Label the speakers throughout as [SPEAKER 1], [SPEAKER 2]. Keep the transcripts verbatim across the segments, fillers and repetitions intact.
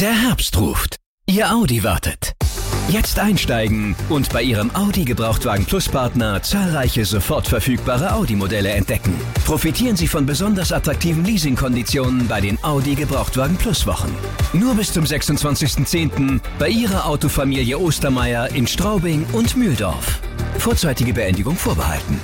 [SPEAKER 1] Der Herbst ruft. Ihr Audi wartet. Jetzt einsteigen und bei Ihrem Audi Gebrauchtwagen Plus Partner zahlreiche sofort verfügbare Audi-Modelle entdecken. Profitieren Sie von besonders attraktiven Leasingkonditionen bei den Audi Gebrauchtwagen Plus Wochen. Nur bis zum sechsundzwanzigsten zehnten bei Ihrer Autofamilie Ostermeier in Straubing und Mühldorf. Vorzeitige Beendigung vorbehalten.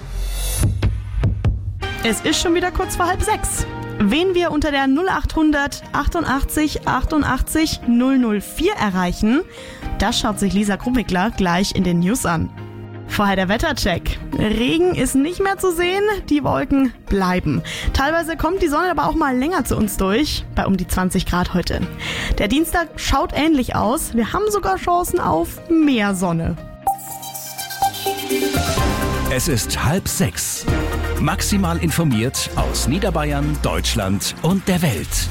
[SPEAKER 2] Es ist schon wieder kurz vor halb sechs. Wen wir unter der null achthundert achtundachtzig achtundachtzig null null vier erreichen, das schaut sich Lisa Krummickler gleich in den News an. Vorher der Wettercheck. Regen ist nicht mehr zu sehen, die Wolken bleiben. Teilweise kommt die Sonne aber auch mal länger zu uns durch, bei um die zwanzig Grad heute. Der Dienstag schaut ähnlich aus, wir haben sogar Chancen auf mehr Sonne.
[SPEAKER 1] Es ist halb sechs. Maximal informiert aus Niederbayern, Deutschland und der Welt.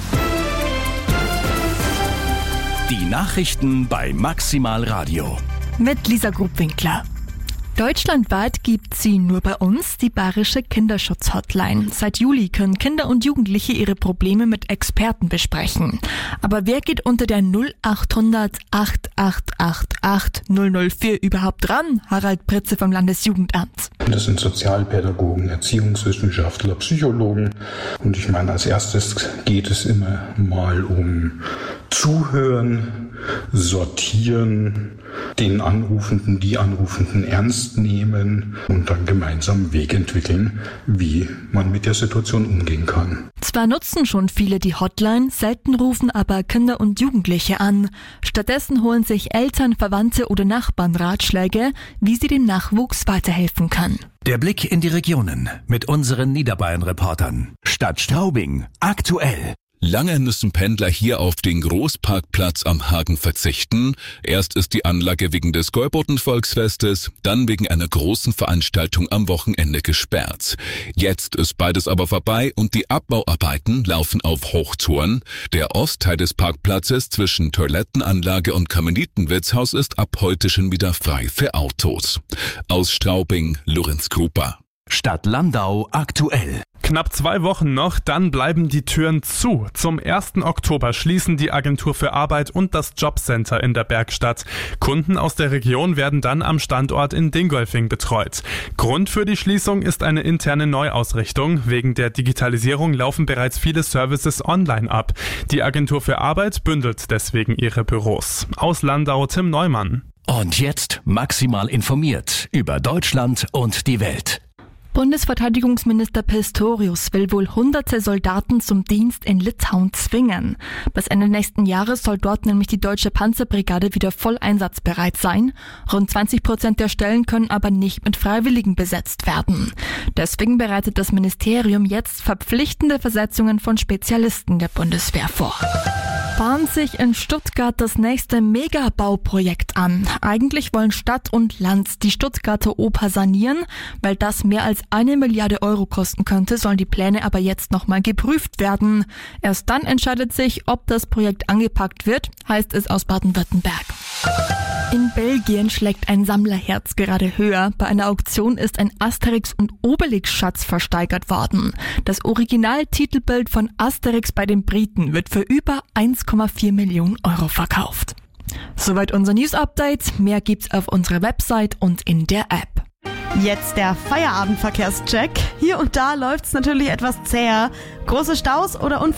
[SPEAKER 1] Die Nachrichten bei Maximal Radio.
[SPEAKER 3] Mit Lisa Grubwinkler. Deutschlandweit gibt sie nur bei uns die Bayerische Kinderschutz-Hotline. Seit Juli können Kinder und Jugendliche ihre Probleme mit Experten besprechen. Aber wer geht unter der null achthundert achtundachtzig null null vier überhaupt dran? Harald Pritze vom Landesjugendamt.
[SPEAKER 4] Das sind Sozialpädagogen, Erziehungswissenschaftler, Psychologen. Und ich meine, als erstes geht es immer mal um Zuhören, Sortieren, den Anrufenden, die Anrufenden ernst nehmen und dann gemeinsam einen Weg entwickeln, wie man mit der Situation umgehen kann.
[SPEAKER 3] Zwar nutzen schon viele die Hotline, selten rufen aber Kinder und Jugendliche an. Stattdessen holen sich Eltern, Verwandte oder Nachbarn Ratschläge, wie sie dem Nachwuchs weiterhelfen können.
[SPEAKER 1] Der Blick in die Regionen mit unseren Niederbayern-Reportern. Stadt Straubing, aktuell.
[SPEAKER 5] Lange müssen Pendler hier auf den Großparkplatz am Hagen verzichten. Erst ist die Anlage wegen des Gäuboten-Volksfestes, dann wegen einer großen Veranstaltung am Wochenende gesperrt. Jetzt ist beides aber vorbei und die Abbauarbeiten laufen auf Hochtouren. Der Ostteil des Parkplatzes zwischen Toilettenanlage und Karmelitenwirtshaus ist ab heute schon wieder frei für Autos. Aus Straubing, Lorenz Krupa.
[SPEAKER 1] Stadt Landau, aktuell.
[SPEAKER 6] Knapp zwei Wochen noch, dann bleiben die Türen zu. Zum ersten Oktober schließen die Agentur für Arbeit und das Jobcenter in der Bergstadt. Kunden aus der Region werden dann am Standort in Dingolfing betreut. Grund für die Schließung ist eine interne Neuausrichtung. Wegen der Digitalisierung laufen bereits viele Services online ab. Die Agentur für Arbeit bündelt deswegen ihre Büros. Aus Landau, Tim Neumann.
[SPEAKER 1] Und jetzt maximal informiert über Deutschland und die Welt.
[SPEAKER 3] Bundesverteidigungsminister Pistorius will wohl hunderte Soldaten zum Dienst in Litauen zwingen. Bis Ende nächsten Jahres soll dort nämlich die deutsche Panzerbrigade wieder voll einsatzbereit sein. Rund zwanzig Prozent der Stellen können aber nicht mit Freiwilligen besetzt werden. Deswegen bereitet das Ministerium jetzt verpflichtende Versetzungen von Spezialisten der Bundeswehr vor. Bahnt sich in Stuttgart das nächste Megabauprojekt an. Eigentlich wollen Stadt und Land die Stuttgarter Oper sanieren. Weil das mehr als eine Milliarde Euro kosten könnte, sollen die Pläne aber jetzt nochmal geprüft werden. Erst dann entscheidet sich, ob das Projekt angepackt wird, heißt es aus Baden-Württemberg. In Belgien schlägt ein Sammlerherz gerade höher. Bei einer Auktion ist ein Asterix- und Obelix-Schatz versteigert worden. Das Originaltitelbild von Asterix bei den Briten wird für über eins Komma vier Millionen Euro verkauft. Soweit unser News-Update. Mehr gibt's auf unserer Website und in der App.
[SPEAKER 2] Jetzt der Feierabendverkehrscheck. Hier und da läuft's natürlich etwas zäher. Große Staus oder Unfälle